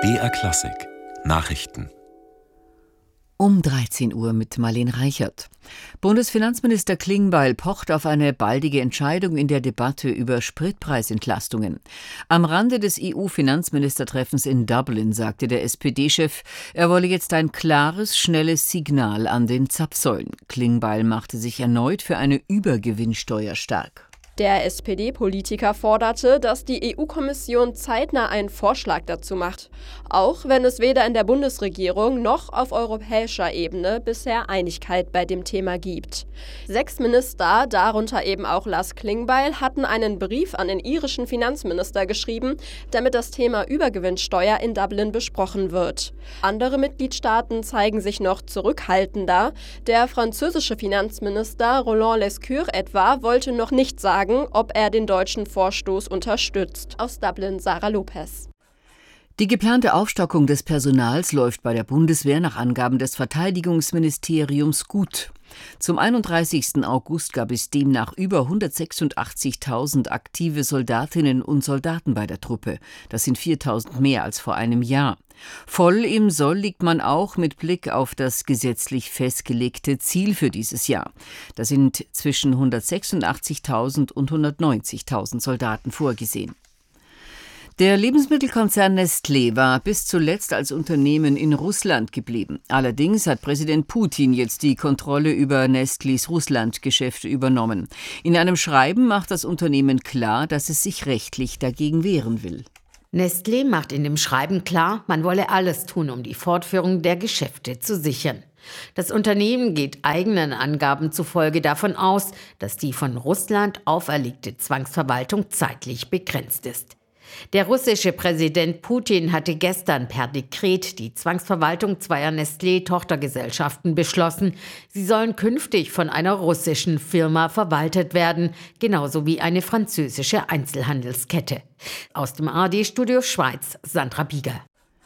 BR Klassik Nachrichten Um 13 Uhr mit Marlene Reichert. Bundesfinanzminister Klingbeil pocht auf eine baldige Entscheidung in der Debatte über Spritpreisentlastungen. Am Rande des EU-Finanzministertreffens in Dublin sagte der SPD-Chef, er wolle jetzt ein klares, schnelles Signal an den Zapfsäulen. Klingbeil machte sich erneut für eine Übergewinnsteuer stark. Der SPD-Politiker forderte, dass die EU-Kommission zeitnah einen Vorschlag dazu macht, auch wenn es weder in der Bundesregierung noch auf europäischer Ebene bisher Einigkeit bei dem Thema gibt. 6 Minister, darunter eben auch Lars Klingbeil, hatten einen Brief an den irischen Finanzminister geschrieben, damit das Thema Übergewinnsteuer in Dublin besprochen wird. Andere Mitgliedstaaten zeigen sich noch zurückhaltender. Der französische Finanzminister Roland Lescure etwa wollte noch nicht sagen, ob er den deutschen Vorstoß unterstützt. Aus Dublin Sarah Lopez. Die geplante Aufstockung des Personals läuft bei der Bundeswehr nach Angaben des Verteidigungsministeriums gut. Zum 31. August gab es demnach über 186.000 aktive Soldatinnen und Soldaten bei der Truppe. Das sind 4.000 mehr als vor einem Jahr. Voll im Soll liegt man auch mit Blick auf das gesetzlich festgelegte Ziel für dieses Jahr. Da sind zwischen 186.000 und 190.000 Soldaten vorgesehen. Der Lebensmittelkonzern Nestlé war bis zuletzt als Unternehmen in Russland geblieben. Allerdings hat Präsident Putin jetzt die Kontrolle über Nestlés Russland-Geschäfte übernommen. In einem Schreiben macht das Unternehmen klar, dass es sich rechtlich dagegen wehren will. Nestlé macht in dem Schreiben klar, man wolle alles tun, um die Fortführung der Geschäfte zu sichern. Das Unternehmen geht eigenen Angaben zufolge davon aus, dass die von Russland auferlegte Zwangsverwaltung zeitlich begrenzt ist. Der russische Präsident Putin hatte gestern per Dekret die Zwangsverwaltung zweier Nestlé-Tochtergesellschaften beschlossen. Sie sollen künftig von einer russischen Firma verwaltet werden, genauso wie eine französische Einzelhandelskette. Aus dem ARD-Studio Schweiz, Sandra Bieger.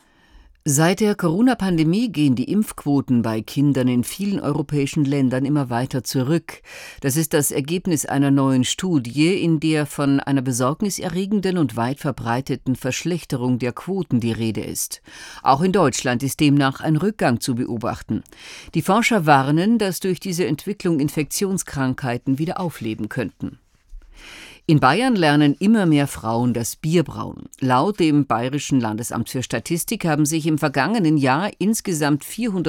Seit der Corona-Pandemie gehen die Impfquoten bei Kindern in vielen europäischen Ländern immer weiter zurück. Das ist das Ergebnis einer neuen Studie, in der von einer besorgniserregenden und weit verbreiteten Verschlechterung der Quoten die Rede ist. Auch in Deutschland ist demnach ein Rückgang zu beobachten. Die Forscher warnen, dass durch diese Entwicklung Infektionskrankheiten wieder aufleben könnten. In Bayern lernen immer mehr Frauen das Bierbrauen. Laut dem Bayerischen Landesamt für Statistik haben sich im vergangenen Jahr insgesamt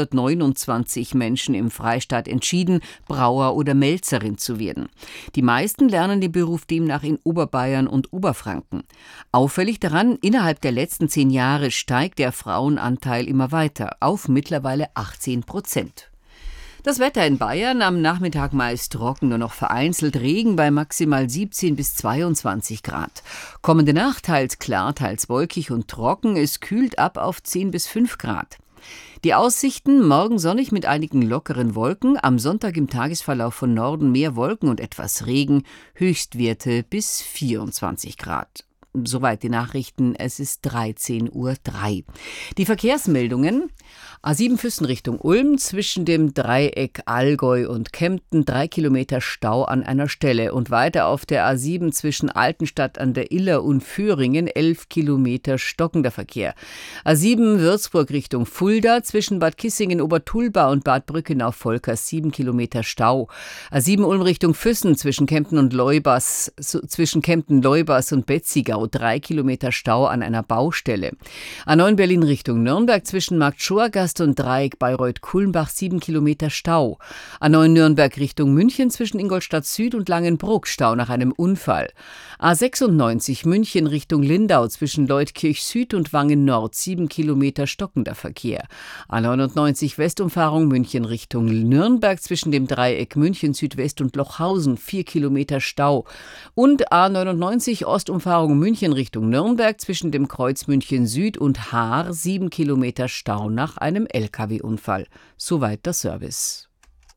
429 Menschen im Freistaat entschieden, Brauer oder Melzerin zu werden. Die meisten lernen den Beruf demnach in Oberbayern und Oberfranken. Auffällig daran, innerhalb der letzten 10 Jahre steigt der Frauenanteil immer weiter auf mittlerweile 18%. Das Wetter in Bayern am Nachmittag meist trocken, nur noch vereinzelt Regen bei maximal 17 bis 22 Grad. Kommende Nacht teils klar, teils wolkig und trocken. Es kühlt ab auf 10 bis 5 Grad. Die Aussichten: morgen sonnig mit einigen lockeren Wolken, am Sonntag im Tagesverlauf von Norden mehr Wolken und etwas Regen, Höchstwerte bis 24 Grad. Soweit die Nachrichten, es ist 13:03 Uhr. Die Verkehrsmeldungen: A7 Füssen Richtung Ulm, zwischen dem Dreieck Allgäu und Kempten 3 Kilometer Stau an einer Stelle und weiter auf der A7 zwischen Altenstadt an der Iller und Föhringen 11 Kilometer stockender Verkehr. A7 Würzburg Richtung Fulda, zwischen Bad Kissingen Obertulba und Bad Brückenau-Volkers 7 Kilometer Stau. A7 Ulm Richtung Füssen zwischen Kempten Leubas und Betzigau 3 Kilometer Stau an einer Baustelle. A9 Berlin Richtung Nürnberg zwischen Markt Schorgast und Dreieck Bayreuth-Kulmbach 7 Kilometer Stau. A9 Nürnberg Richtung München zwischen Ingolstadt Süd und Langenbruck Stau nach einem Unfall. A96 München Richtung Lindau zwischen Leutkirch Süd und Wangen Nord 7 Kilometer stockender Verkehr. A99 Westumfahrung München Richtung Nürnberg zwischen dem Dreieck München Südwest und Lochhausen 4 Kilometer Stau. Und A99 Ostumfahrung München Richtung Nürnberg zwischen dem Kreuz München Süd und Haar 7 Kilometer Stau nach einem LKW-Unfall. Soweit der Service.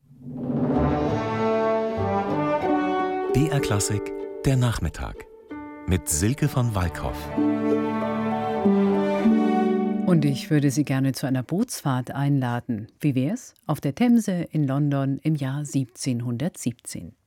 BR Klassik, der Nachmittag mit Silke von Walkhoff. Und ich würde Sie gerne zu einer Bootsfahrt einladen. Wie wär's? Auf der Themse in London im Jahr 1717.